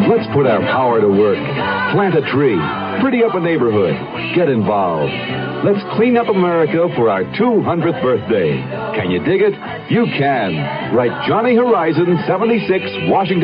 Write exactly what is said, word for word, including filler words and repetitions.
Let's put our power to work. Plant a tree. Pretty up a neighborhood. Get involved. Let's clean up America for our two hundredth birthday. Can you dig it? You can. Write Johnny Horizon, seventy-six, Washington.